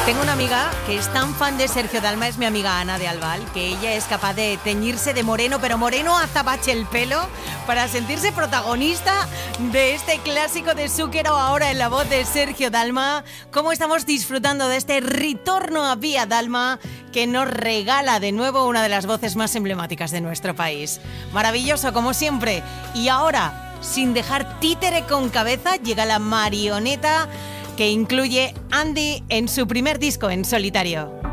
Tengo una amiga que es tan fan de Sergio Dalma, es mi amiga Ana de Albal, que ella es capaz de teñirse de moreno, pero moreno azabache el pelo, para sentirse protagonista de este clásico de Zúquero, ahora en la voz de Sergio Dalma. ¿Cómo estamos disfrutando de este retorno a Vía Dalma que nos regala de nuevo una de las voces más emblemáticas de nuestro país? Maravilloso, como siempre. Y ahora, sin dejar títere con cabeza, llega la marioneta que incluye Andy en su primer disco en solitario.